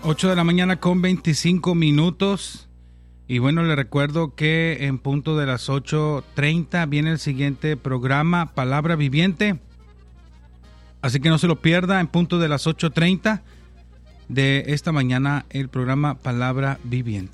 8 de la mañana con 25 minutos. Y bueno, le recuerdo que en punto de las 8:30 viene el siguiente programa, Palabra Viviente. Así que no se lo pierda, en punto de las 8:30 de esta mañana, el programa Palabra Viviente.